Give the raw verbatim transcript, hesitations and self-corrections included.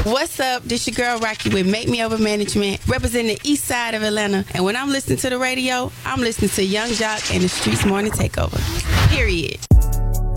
What's up? This your girl Rocky with Make Me Over Management, representing the east side of Atlanta. And when I'm listening to the radio, I'm listening to Young Jock and the Streets Morning Takeover. Period.